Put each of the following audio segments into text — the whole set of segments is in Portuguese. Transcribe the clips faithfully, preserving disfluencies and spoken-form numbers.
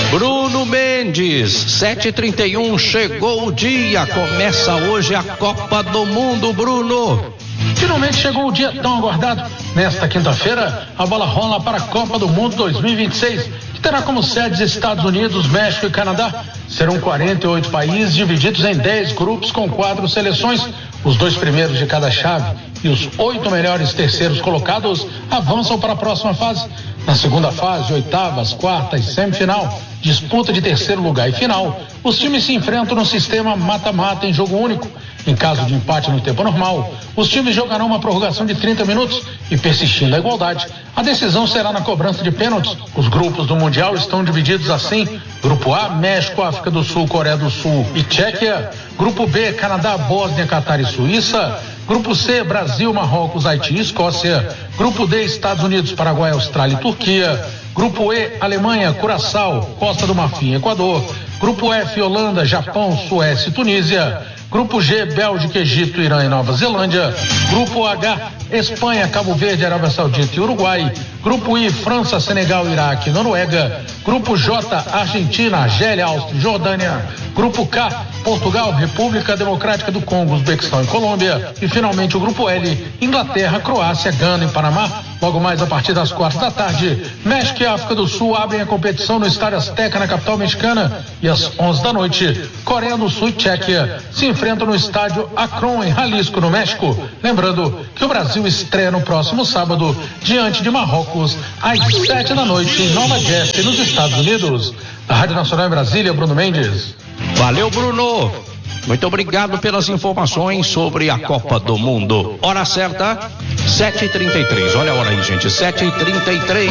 Bruno Mendes, sete e trinta e um, chegou o dia, começa hoje a Copa do Mundo, Bruno. Finalmente chegou o dia tão aguardado. Nesta quinta-feira, a bola rola para a Copa do Mundo dois mil e vinte e seis, que terá como sedes Estados Unidos, México e Canadá. Serão quarenta e oito países divididos em dez grupos com quatro seleções. Os dois primeiros de cada chave e os oito melhores terceiros colocados avançam para a próxima fase. Na segunda fase, oitavas, quartas e semifinal, disputa de terceiro lugar e final, os times se enfrentam no sistema mata-mata em jogo único. Em caso de empate no tempo normal, os times jogarão uma prorrogação de trinta minutos e, persistindo a igualdade, a decisão será na cobrança de pênaltis. Os grupos do Mundial estão divididos assim: Grupo A, México, África do Sul, Coreia do Sul e Tchequia. Grupo B, Canadá, Bósnia, Catar e Suíça. Grupo C, Brasil, Marrocos, Haiti e Escócia. Grupo D, Estados Unidos, Paraguai, Austrália e Turquia. Grupo E, Alemanha, Curaçao, Costa do Marfim e Equador. Grupo F, Holanda, Japão, Suécia e Tunísia. Grupo G, Bélgica, Egito, Irã e Nova Zelândia. Grupo H, Espanha, Cabo Verde, Arábia Saudita e Uruguai. Grupo I, França, Senegal, Iraque e Noruega. Grupo J, Argentina, Argélia, Áustria e Jordânia. Grupo K, Portugal, República Democrática do Congo, Uzbequistão e Colômbia. E finalmente o Grupo L, Inglaterra, Croácia, Gana e Panamá. Logo mais a partir das quatro da tarde, México e África do Sul abrem a competição no Estádio Azteca, na capital mexicana. E às onze da noite, Coreia do Sul e Tchequia se enfrentam no estádio Akron, em Jalisco, no México. Lembrando que o Brasil estreia no próximo sábado, diante de Marrocos, às sete da noite, em Nova Jersey, nos Estados Unidos. Da Rádio Nacional em Brasília, Bruno Mendes. Valeu, Bruno. Muito obrigado pelas informações sobre a Copa do Mundo. Hora certa, sete e trinta e três. Olha a hora aí, gente, sete e trinta e três.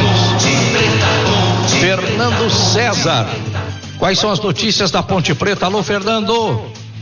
Fernando César, quais são as notícias da Ponte Preta? Alô, Fernando.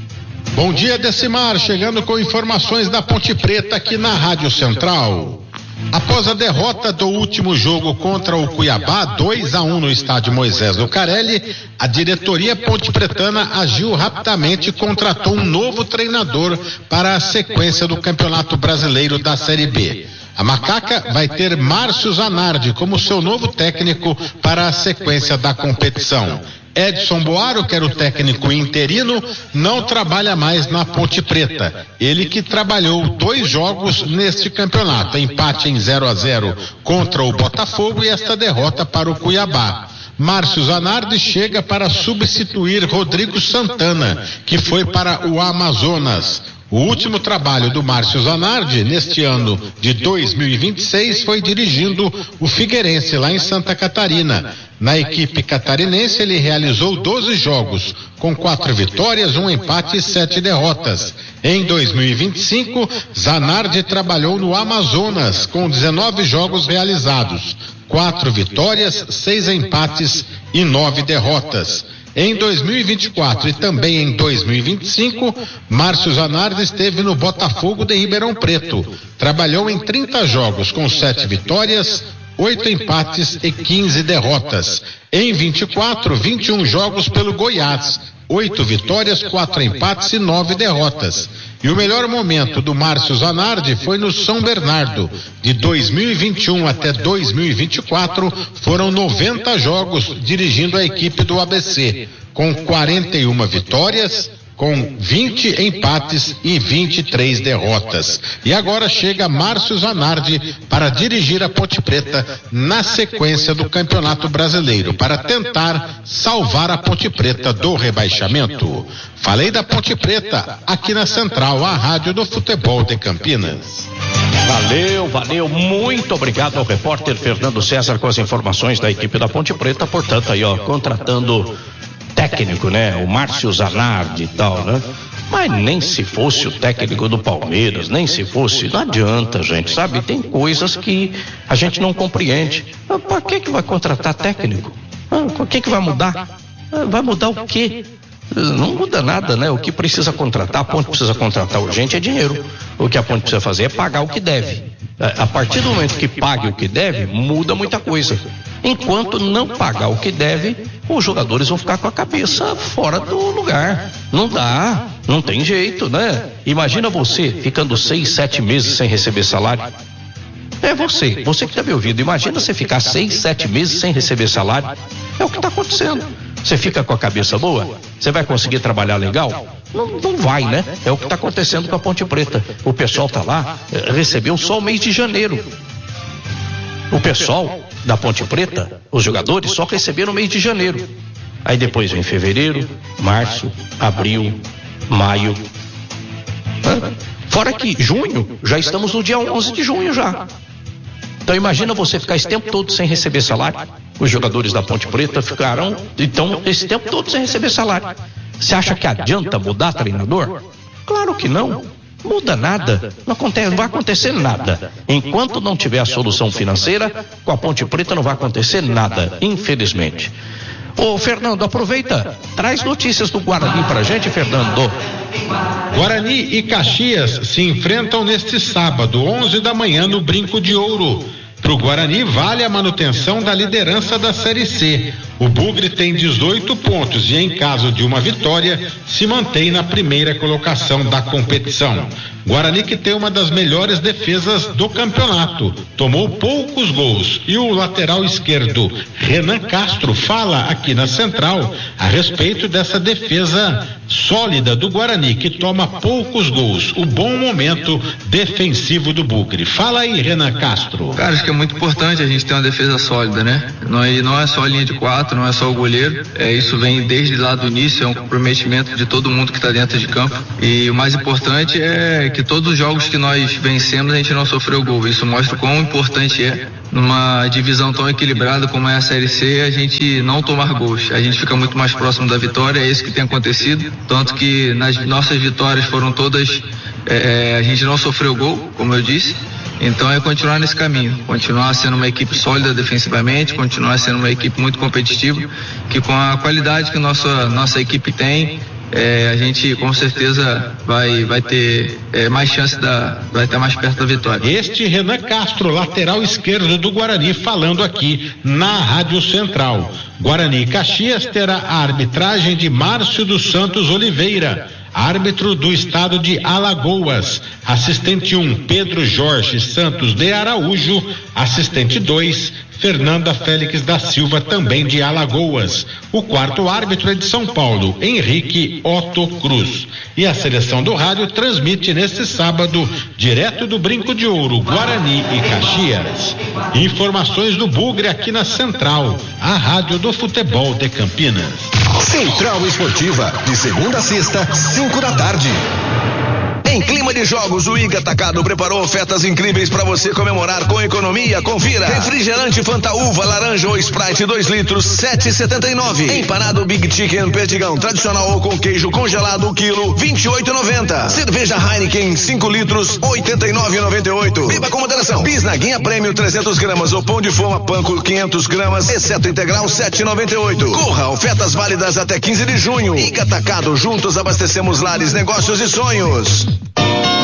Bom dia, Decimar, chegando com informações da Ponte Preta aqui na Rádio Central. Após a derrota do último jogo contra o Cuiabá, dois a um no estádio Moisés Lucarelli, a diretoria pontepretana agiu rapidamente e contratou um novo treinador para a sequência do Campeonato Brasileiro da Série B. A Macaca vai ter Márcio Zanardi como seu novo técnico para a sequência da competição. Edson Boaro, que era o técnico interino, não trabalha mais na Ponte Preta. Ele que trabalhou dois jogos neste campeonato, empate em zero a zero contra o Botafogo e esta derrota para o Cuiabá. Márcio Zanardi chega para substituir Rodrigo Santana, que foi para o Amazonas. O último trabalho do Márcio Zanardi neste ano de dois mil e vinte e seis foi dirigindo o Figueirense lá em Santa Catarina. Na equipe catarinense ele realizou doze jogos, com quatro vitórias, um empate e sete derrotas. Em dois mil e vinte e cinco, Zanardi trabalhou no Amazonas com dezenove jogos realizados, quatro vitórias, seis empates e nove derrotas. Em dois mil e vinte e quatro e também em dois mil e vinte e cinco, Márcio Zanardi esteve no Botafogo de Ribeirão Preto. Trabalhou em trinta jogos com sete vitórias, oito empates e quinze derrotas. Em vinte e quatro, vinte e um jogos pelo Goiás, oito vitórias, quatro empates e nove derrotas. E o melhor momento do Márcio Zanardi foi no São Bernardo. De dois mil e vinte e um até dois mil e vinte e quatro, foram noventa jogos dirigindo a equipe do A B C, com quarenta e uma vitórias, com vinte empates e vinte e três derrotas. E agora chega Márcio Zanardi para dirigir a Ponte Preta na sequência do Campeonato Brasileiro, para tentar salvar a Ponte Preta do rebaixamento. Falei da Ponte Preta aqui na Central, a rádio do futebol de Campinas. Valeu, valeu, muito obrigado ao repórter Fernando César com as informações da equipe da Ponte Preta, portanto aí ó, contratando técnico, né? O Márcio Zanardi e tal, né? Mas nem se fosse o técnico do Palmeiras, nem se fosse, não adianta, gente, sabe? Tem coisas que a gente não compreende. Para que que vai contratar técnico? O que que vai mudar? Vai mudar o quê? Não muda nada, né? O que precisa contratar, a Ponte precisa contratar urgente é dinheiro. O que a Ponte precisa fazer é pagar o que deve. A partir do momento que pague o que deve, muda muita coisa. Enquanto não pagar o que deve, os jogadores vão ficar com a cabeça fora do lugar. Não dá, não tem jeito, né? Imagina você ficando seis, sete meses sem receber salário. É você, você que está me ouvindo. Imagina você ficar seis, sete meses sem receber salário. É o que está acontecendo. Você fica com a cabeça boa? Você vai conseguir trabalhar legal? Não, não vai, né? É o que está acontecendo com a Ponte Preta. O pessoal tá lá, recebeu só o mês de janeiro. O pessoal da Ponte Preta, os jogadores, só receberam o mês de janeiro. Aí depois vem fevereiro, março, abril, maio. Fora que junho, já estamos no dia onze de junho já. Então imagina você ficar esse tempo todo sem receber salário. Os jogadores da Ponte Preta ficaram, então, esse tempo todo sem receber salário. Você acha que adianta mudar treinador? Claro que não. Muda nada. Não acontece, não vai acontecer nada. Enquanto não tiver a solução financeira, com a Ponte Preta não vai acontecer nada, infelizmente. Ô Fernando, aproveita, traz notícias do Guarani pra gente, Fernando. Guarani e Caxias se enfrentam neste sábado, onze da manhã, no Brinco de Ouro. Pro Guarani vale a manutenção da liderança da Série C. O Bugre tem dezoito pontos e, em caso de uma vitória, se mantém na primeira colocação da competição. Guarani, que tem uma das melhores defesas do campeonato, tomou poucos gols, e o lateral esquerdo Renan Castro fala aqui na Central a respeito dessa defesa sólida do Guarani, que toma poucos gols, o bom momento defensivo do Bugre. Fala aí, Renan Castro. Cara, acho que é muito importante a gente ter uma defesa sólida, né? Não é, não é só a linha de quatro, não é só o goleiro, é, isso vem desde lá do início, é um comprometimento de todo mundo que está dentro de campo, e o mais importante é que todos os jogos que nós vencemos a gente não sofreu gol. Isso mostra o quão importante é, numa divisão tão equilibrada como é a Série C, a gente não tomar gols. A gente fica muito mais próximo da vitória, é isso que tem acontecido, tanto que nas nossas vitórias foram todas, é, a gente não sofreu gol, como eu disse. Então é continuar nesse caminho, continuar sendo uma equipe sólida defensivamente, continuar sendo uma equipe muito competitiva, que com a qualidade que nossa, nossa equipe tem, é, a gente com certeza vai, vai ter é, mais chance, da, vai estar mais perto da vitória. Este Renan Castro, lateral esquerdo do Guarani, falando aqui na Rádio Central. Guarani e Caxias terá a arbitragem de Márcio dos Santos Oliveira, árbitro do estado de Alagoas. Assistente um, Pedro Jorge Santos de Araújo. Assistente dois, Fernanda Félix da Silva, também de Alagoas. O quarto árbitro é de São Paulo, Henrique Otto Cruz. E a seleção do rádio transmite neste sábado, direto do Brinco de Ouro, Guarani e Caxias. Informações do Bugre aqui na Central, a rádio do futebol de Campinas. Central Esportiva, de segunda a sexta, cinco da tarde. Em clima de jogos, o Iga Atacado preparou ofertas incríveis para você comemorar com economia. Confira: refrigerante Fanta Uva, laranja ou Sprite dois litros, sete e setenta e nove. Empanado Big Chicken Perdigão tradicional ou com queijo congelado, quilo, vinte e oito e noventa. Cerveja Heineken cinco litros, oitenta e nove e noventa e oito. Beba com moderação. Bisnaguinha Prêmio trezentos gramas ou pão de forma Panko quinhentos gramas, exceto integral, sete e noventa e oito. Corra, ofertas válidas até quinze de junho. Iga Atacado, juntos abastecemos lares, negócios e sonhos.